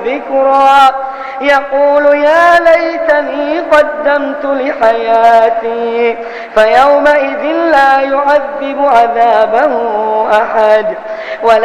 الذكرى يقول يا ليتني قدمت لحياتي فيومئذ لا يعذب عذابه أحد